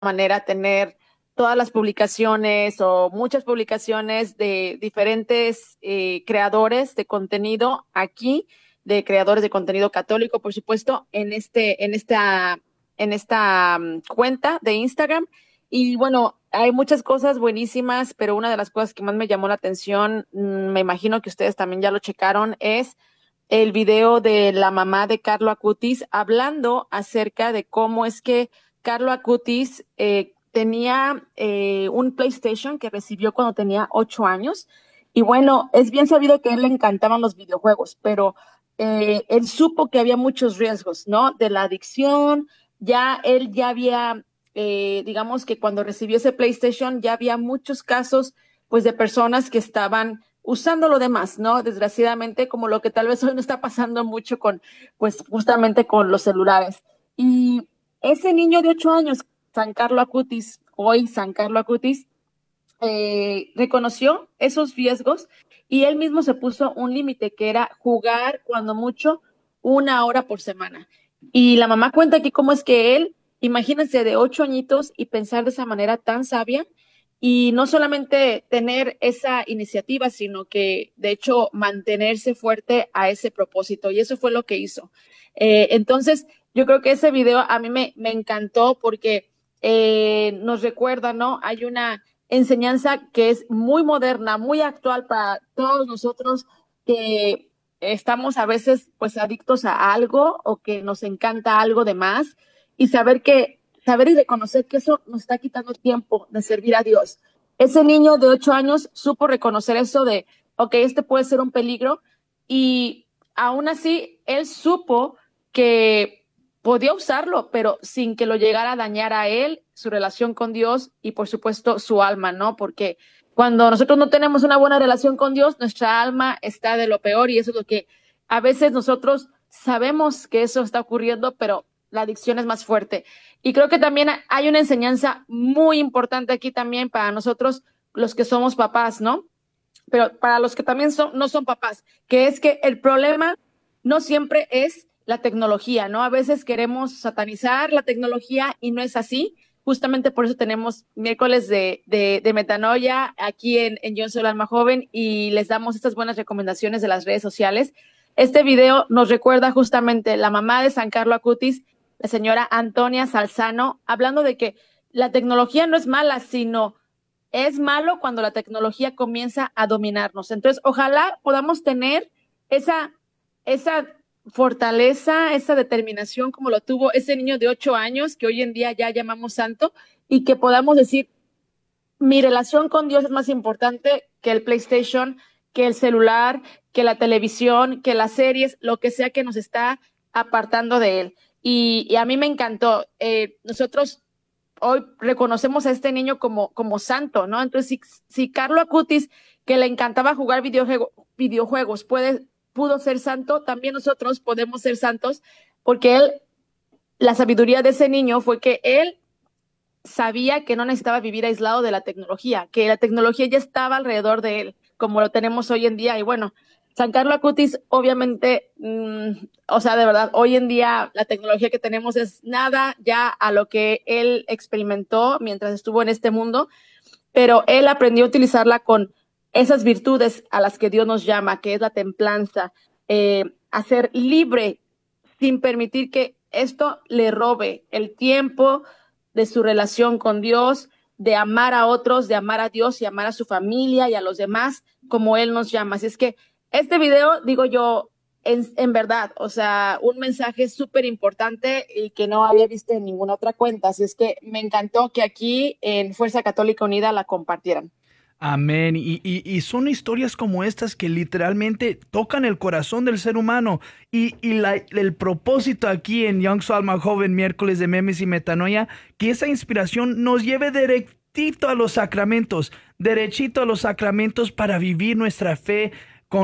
manera tener todas las publicaciones o muchas publicaciones de diferentes creadores de contenido aquí, de creadores de contenido católico, por supuesto, en esta cuenta de Instagram. Y bueno, hay muchas cosas buenísimas, pero una de las cosas que más me llamó la atención, me imagino que ustedes también ya lo checaron, es el video de la mamá de Carlo Acutis hablando acerca de cómo es que Carlo Acutis tenía un PlayStation que recibió cuando tenía 8 años. Y bueno, es bien sabido que a él le encantaban los videojuegos, pero él supo que había muchos riesgos, ¿no? De la adicción. Ya él ya había, digamos que cuando recibió ese PlayStation, ya había muchos casos, pues, de personas que estaban usando lo demás, ¿no? Desgraciadamente, como lo que tal vez hoy no está pasando mucho con, pues, justamente con los celulares. Y ese niño de 8 años, San Carlo Acutis, hoy San Carlo Acutis, reconoció esos riesgos y él mismo se puso un límite que era jugar cuando mucho 1 hora por semana. Y la mamá cuenta aquí cómo es que él, imagínense, de 8 añitos y pensar de esa manera tan sabia y no solamente tener esa iniciativa, sino que de hecho mantenerse fuerte a ese propósito. Y eso fue lo que hizo. Entonces, yo creo que ese video a mí me encantó porque nos recuerda, ¿no? Hay una enseñanza que es muy moderna, muy actual para todos nosotros que estamos a veces pues adictos a algo o que nos encanta algo de más y saber y reconocer que eso nos está quitando tiempo de servir a Dios. Ese niño de 8 años supo reconocer eso de, ok, este puede ser un peligro y aún así él supo que podía usarlo, pero sin que lo llegara a dañar a él, su relación con Dios y por supuesto su alma, ¿no? Porque cuando nosotros no tenemos una buena relación con Dios, nuestra alma está de lo peor y eso es lo que a veces nosotros sabemos que eso está ocurriendo, pero la adicción es más fuerte. Y creo que también hay una enseñanza muy importante aquí también para nosotros, los que somos papás, ¿no? Pero para los que también no son papás, que es que el problema no siempre es la tecnología, ¿no? A veces queremos satanizar la tecnología y no es así. Justamente por eso tenemos miércoles de metanoia aquí en Yo Soy el Alma Joven y les damos estas buenas recomendaciones de las redes sociales. Este video nos recuerda justamente la mamá de San Carlo Acutis, la señora Antonia Salzano, hablando de que la tecnología no es mala, sino es malo cuando la tecnología comienza a dominarnos. Entonces, ojalá podamos tener esa fortaleza, esa determinación como lo tuvo ese niño de 8 años que hoy en día ya llamamos santo y que podamos decir, mi relación con Dios es más importante que el PlayStation, que el celular, que la televisión, que las series, lo que sea que nos está apartando de Él. Y a mí me encantó. Nosotros hoy reconocemos a este niño como santo, ¿no? Entonces, si Carlo Acutis, que le encantaba jugar videojuegos, pudo ser santo, también nosotros podemos ser santos, porque la sabiduría de ese niño fue que él sabía que no necesitaba vivir aislado de la tecnología, que la tecnología ya estaba alrededor de él, como lo tenemos hoy en día. Y bueno, San Carlos Acutis, obviamente, o sea, de verdad, hoy en día la tecnología que tenemos es nada ya a lo que él experimentó mientras estuvo en este mundo, pero él aprendió a utilizarla con esas virtudes a las que Dios nos llama, que es la templanza, a ser libre sin permitir que esto le robe el tiempo de su relación con Dios, de amar a otros, de amar a Dios y amar a su familia y a los demás como Él nos llama. Así es que este video, digo yo, en verdad, o sea, un mensaje súper importante y que no había visto en ninguna otra cuenta. Así es que me encantó que aquí en Fuerza Católica Unida la compartieran. Amén. Y son historias como estas que literalmente tocan el corazón del ser humano. El propósito aquí en Young Su Alma Joven, miércoles de memes y metanoia, que esa inspiración nos lleve derechito a los sacramentos, derechito a los sacramentos para vivir nuestra fe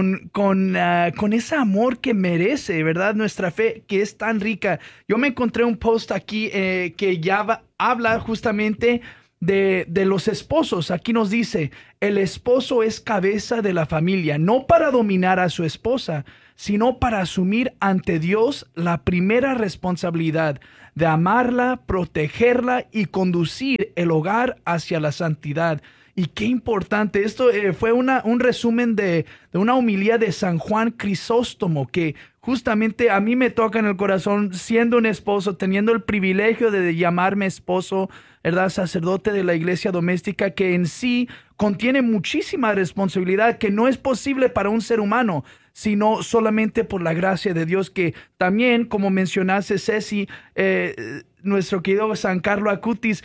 con ese amor que merece, ¿verdad? Nuestra fe que es tan rica. Yo me encontré un post aquí que habla justamente de los esposos. Aquí nos dice, el esposo es cabeza de la familia, no para dominar a su esposa, sino para asumir ante Dios la primera responsabilidad de amarla, protegerla y conducir el hogar hacia la santidad. Y qué importante, esto fue un resumen de una homilía de San Juan Crisóstomo, que justamente a mí me toca en el corazón, siendo un esposo, teniendo el privilegio de llamarme esposo, ¿verdad? Sacerdote de la iglesia doméstica, que en sí contiene muchísima responsabilidad que no es posible para un ser humano, sino solamente por la gracia de Dios, que también, como mencionaste, Ceci, nuestro querido San Carlo Acutis,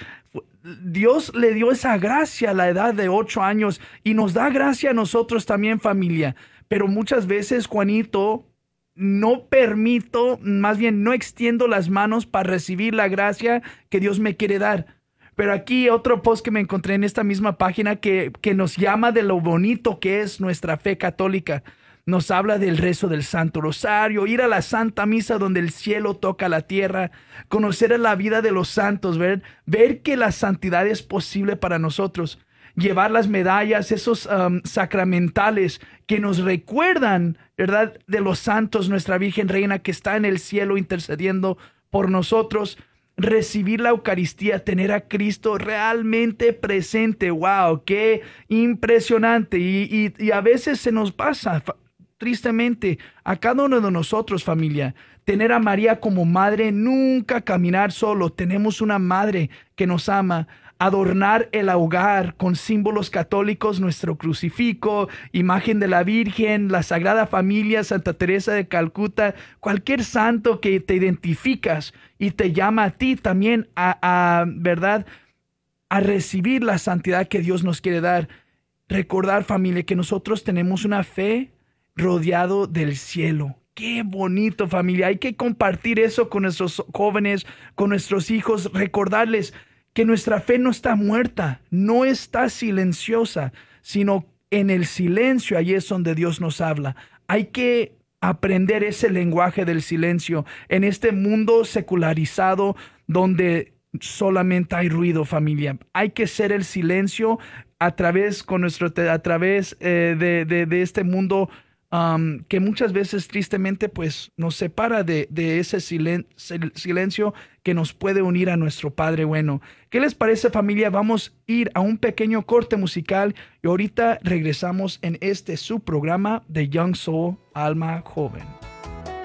Dios le dio esa gracia a la edad de 8 años y nos da gracia a nosotros también, familia. Pero muchas veces, Juanito, no permito, más bien no extiendo las manos para recibir la gracia que Dios me quiere dar. Pero aquí otro post que me encontré en esta misma página que nos llama de lo bonito que es nuestra fe católica. Nos habla del rezo del Santo Rosario, ir a la Santa Misa donde el cielo toca la tierra, conocer la vida de los santos, ver que la santidad es posible para nosotros, llevar las medallas, esos sacramentales que nos recuerdan, ¿verdad?, de los santos, nuestra Virgen Reina que está en el cielo intercediendo por nosotros, recibir la Eucaristía, tener a Cristo realmente presente. ¡Wow! ¡Qué impresionante! Y a veces se nos pasa, tristemente, a cada uno de nosotros, familia, tener a María como madre, nunca caminar solo. Tenemos una madre que nos ama. Adornar el hogar con símbolos católicos, nuestro crucifijo, imagen de la Virgen, la Sagrada Familia, Santa Teresa de Calcuta, cualquier santo que te identificas y te llama a ti también ¿verdad?, a recibir la santidad que Dios nos quiere dar. Recordar, familia, que nosotros tenemos una fe rodeado del cielo. Qué bonito, familia. Hay que compartir eso con nuestros jóvenes, con nuestros hijos, recordarles que nuestra fe no está muerta, no está silenciosa, sino en el silencio, ahí es donde Dios nos habla. Hay que aprender ese lenguaje del silencio en este mundo secularizado donde solamente hay ruido, familia. Hay que ser el silencio a través de este mundo que muchas veces tristemente pues nos separa de ese silencio que nos puede unir a nuestro Padre bueno. ¿Qué les parece, familia? Vamos a ir a un pequeño corte musical y ahorita regresamos en su programa de Young Soul, Alma Joven.